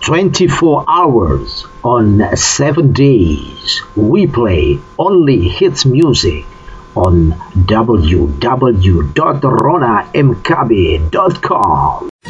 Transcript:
24 hours on 7 days. We play only hits music on www.ronamkabe.com.